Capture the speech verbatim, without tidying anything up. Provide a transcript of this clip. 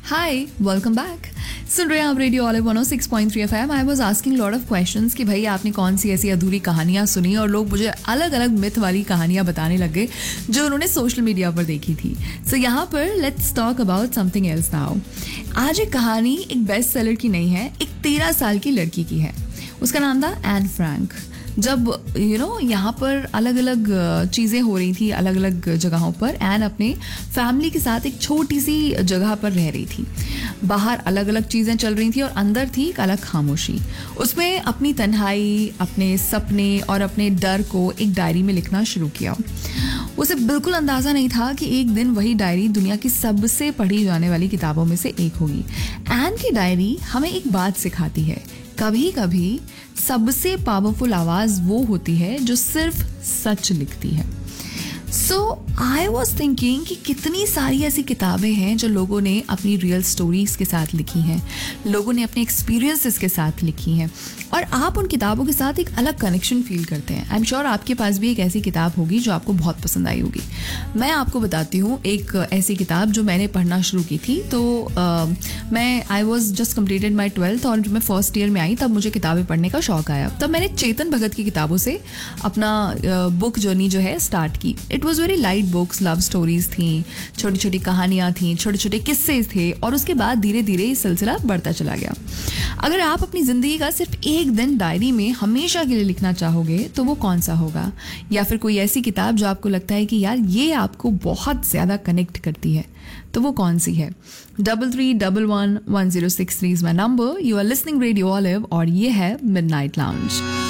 हाय, welcome back. सुन रहे हैं आप radio olive one O six point three FM. I was asking lot of questions कि भाई आपने कौन सी ऐसी अधूरी कहानियां सुनी, और लोग मुझे अलग अलग मिथ वाली कहानियां बताने लग गए जो उन्होंने सोशल मीडिया पर देखी थी। सो so, यहाँ पर let's talk about something else now. आज एक कहानी एक बेस्ट सेलर की नहीं है, एक तेरह साल की लड़की की है। उसका नाम था एन फ्रैंक। जब यू नो यहाँ पर अलग अलग चीज़ें हो रही थी अलग अलग जगहों पर, एन अपने फैमिली के साथ एक छोटी सी जगह पर रह रही थी। बाहर अलग अलग चीज़ें चल रही थी और अंदर थी एक अलग खामोशी। उसमें अपनी तन्हाई, अपने सपने और अपने डर को एक डायरी में लिखना शुरू किया। उसे बिल्कुल अंदाज़ा नहीं था कि एक दिन वही डायरी दुनिया की सबसे पढ़ी जाने वाली किताबों में से एक होगी। एन की डायरी हमें एक बात सिखाती है, कभी कभी सबसे पावरफुल आवाज़ वो होती है जो सिर्फ सच लिखती है। सो आई वॉज थिंकिंग कि कितनी सारी ऐसी किताबें हैं जो लोगों ने अपनी रियल स्टोरीज के साथ लिखी हैं, लोगों ने अपने एक्सपीरियंसेस के साथ लिखी हैं, और आप उन किताबों के साथ एक अलग कनेक्शन फील करते हैं। आई एम श्योर आपके पास भी एक ऐसी किताब होगी जो आपको बहुत पसंद आई होगी। मैं आपको बताती हूँ एक ऐसी किताब जो मैंने पढ़ना शुरू की थी। तो uh, मैं I was just completed my twelfth, और जब मैं फर्स्ट ईयर में आई तब मुझे किताबें पढ़ने का शौक आया। तब मैंने चेतन भगत की किताबों से अपना बुक जर्नी जो है स्टार्ट की। It was very light books, love stories थी, छोटी छोटी कहानियाँ थी, छोटे छोटे किस्से थे, और उसके बाद धीरे धीरे ये सिलसिला बढ़ता चला गया। अगर आप अपनी ज़िंदगी का सिर्फ एक दिन डायरी में हमेशा के लिए लिखना चाहोगे तो वो कौन सा होगा? या फिर कोई ऐसी किताब जो आपको लगता है कि यार ये आपको बहुत ज़्यादा कनेक्ट करती है, तो वो कौन सी है? Double three double one one zero six three is my number. You are listening radio olive और ये है मिडनाइट लाउंज।